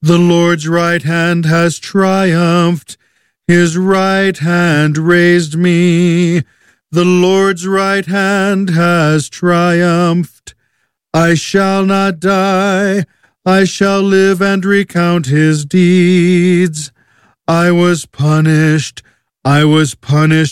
The Lord's right hand has triumphed. His right hand raised me. The Lord's right hand has triumphed. I shall not die. I shall live and recount his deeds. I was punished